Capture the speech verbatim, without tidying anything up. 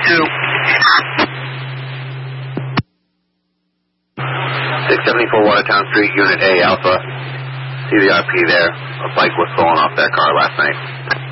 two. six seventy-four Watertown Street, Unit A, Alpha. C V R P there. A bike was stolen off that car last night.